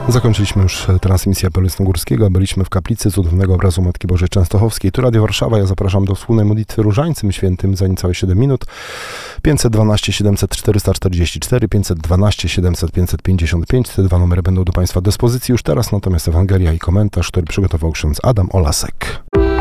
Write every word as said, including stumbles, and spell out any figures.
Zakończyliśmy już transmisję apelu Jasnogórskiego. Byliśmy w kaplicy Cudownego Obrazu Matki Bożej Częstochowskiej. Tu Radio Warszawa. Ja zapraszam do wspólnej modlitwy Różańcem Świętym za niecałe siedem minut. pięćset dwanaście siedemset czterysta czterdzieści cztery, pięćset dwanaście siedemset pięćset pięćdziesiąt pięć. Te dwa numery będą do Państwa dyspozycji już teraz. Natomiast Ewangelia i komentarz, który przygotował ksiądz Adam Olasek.